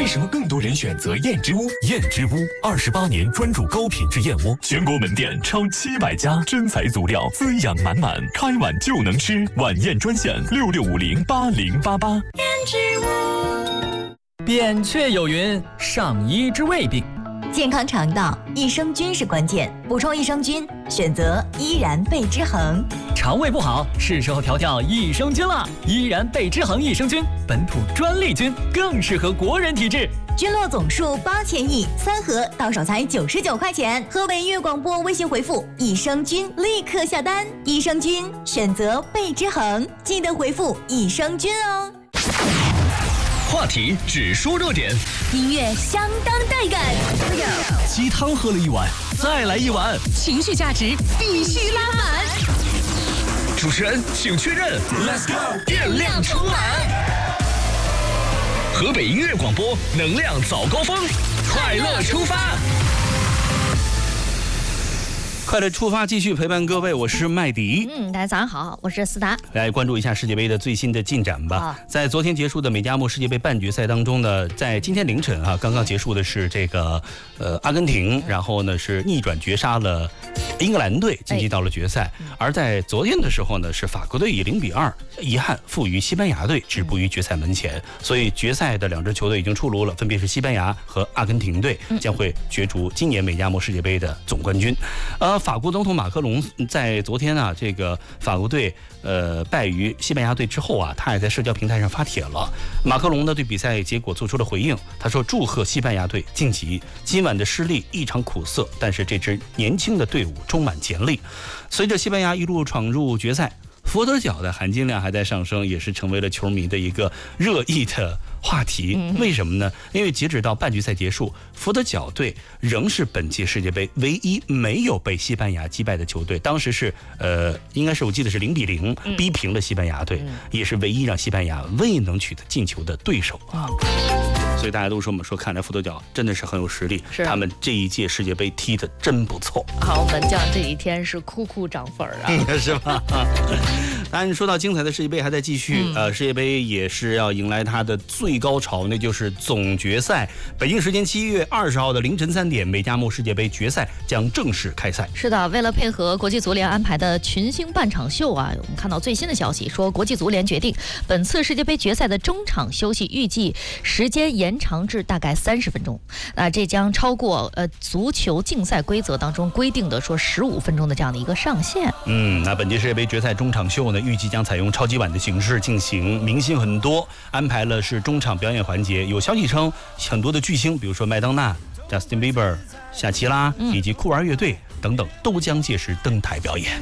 为什么更多人选择燕之屋？ 燕之屋28年专注高品质燕窝，全国门店超700家，真材足料，滋养满满，开碗就能吃。晚宴专线66508088。 燕之屋。 扁鹊有云：上医治未病。 健康肠道，益生菌是关键，补充益生菌，选择依然贝之恒。 肠胃不好，是时候调调益生菌了。依然贝之恒益生菌，本土专利菌，更适合国人体质。 菌落总数8000亿，3盒到手才99块钱。和伟粤广播微信回复益生菌，立刻下单。益生菌选择贝之恒，记得回复益生菌哦。 话题只说热点， 音乐相当带感， 鸡汤喝了一碗，再来一碗， 情绪价值必须拉满。 主持人请确认 ，Let's go， 电量充满。河北音乐广播，能量早高峰，快乐出发。 快乐出发，继续陪伴各位，我是麦迪。 大家早上好，我是思达。 来关注一下世界杯的最新的进展吧。在昨天结束的美加墨世界杯半决赛当中呢，在今天凌晨刚刚结束的是这个阿根廷，然后呢是逆转绝杀了英格兰队，晋级到了决赛。而在昨天的时候呢，是法国队以0-2遗憾负于西班牙队，止步于决赛门前。所以决赛的两支球队已经出炉了，分别是西班牙和阿根廷队，将会角逐今年美加墨世界杯的总冠军。法国总统马克龙在昨天这个法国队败于西班牙队之后他也在社交平台上发帖了。马克龙呢对比赛结果做出了回应，他说祝贺西班牙队晋级，今晚的失利异常苦涩，但是这支年轻的队伍充满潜力。随着西班牙一路闯入决赛，佛得角的含金量还在上升，也是成为了球迷的一个热议的话题。为什么呢？因为截止到半决赛结束，佛得角队仍是本届世界杯唯一没有被西班牙击败的球队。当时是应该是我记得是0-0逼平了西班牙队，也是唯一让西班牙未能取得进球的对手所以大家都说看来佛得角真的是很有实力，他们这一届世界杯踢得真不错。 好，门将这一天是哭涨粉是吧？当然说到精彩的世界杯还在继续，世界杯也是要迎来它的最高潮，那就是总决赛。北京时间7月20号的凌晨3点，美加墨世界杯决赛将正式开赛。 是的，为了配合国际足联安排的群星半场秀我们看到最新的消息说，国际足联决定本次世界杯决赛的中场休息预计时间延长至大概30分钟，这将超过足球竞赛规则当中规定的说15分钟的这样的一个上限。 那本届世界杯决赛中场秀呢，预计将采用超级碗的形式进行，明星很多，安排了是中场表演环节。有消息称，很多的巨星，比如说麦当娜、Justin Bieber、夏奇拉以及酷儿乐队等等，都将届时登台表演。